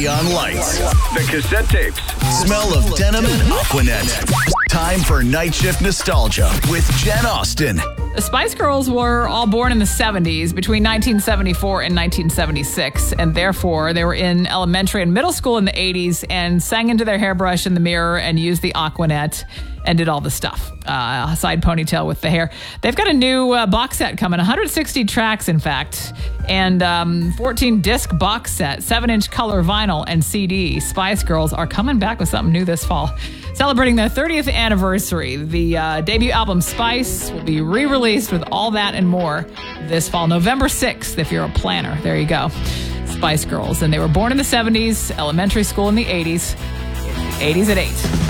On lights. The cassette tapes. Smell of denim and Aquanet. Time for Night Shift Nostalgia with Jen Austen. The Spice Girls were all born in the 70s, between 1974 and 1976, and therefore they were in elementary and middle school in the 80s and sang into their hairbrush in the mirror and used the Aquanet and did all the stuff. Side ponytail with the hair. They've got a new box set coming, 160 tracks, in fact, and 14-disc box set, 7-inch color vinyl and CD. Spice Girls are coming back with something new this fall. Celebrating their 30th anniversary, the debut album Spice will be re-released with all that and more this fall, November 6th, if you're a planner. There you go. Spice Girls. And they were born in the 70s, elementary school in the 80s. 80s at 8.